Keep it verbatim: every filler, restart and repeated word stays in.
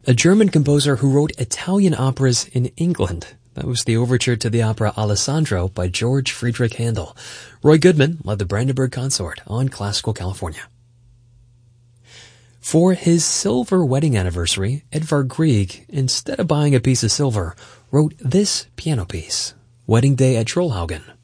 a German composer who wrote Italian operas in England. That was the overture to the opera Alessandro by George Friedrich Handel. Roy Goodman led the Brandenburg Consort on Classical California. For his silver wedding anniversary, Edvard Grieg, instead of buying a piece of silver, wrote this piano piece, Wedding Day at Trollhaugen